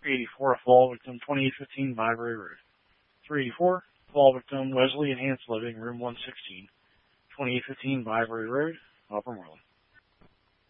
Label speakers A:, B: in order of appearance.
A: 384, fall victim, 2815 Byberry Road. 384, fall victim, Wesley Enhanced Living, room 116, 2815 Byberry Road, Upper Moreland.